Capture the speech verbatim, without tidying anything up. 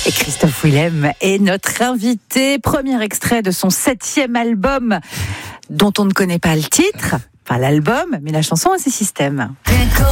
Et Christophe Willem est notre invité. Premier extrait de son septième album, dont on ne connaît pas le titre, pas l'album, mais la chanson à ses systèmes.